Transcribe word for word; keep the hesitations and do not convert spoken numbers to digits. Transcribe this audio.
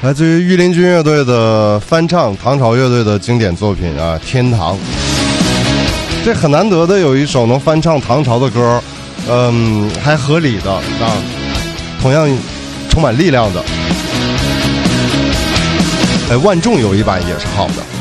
来自于御林军乐队的翻唱唐朝乐队的经典作品啊，《天堂》。这很难得的有一首能翻唱唐朝的歌，嗯，还合理的啊，同样充满力量的。哎，万众有一版也是好的。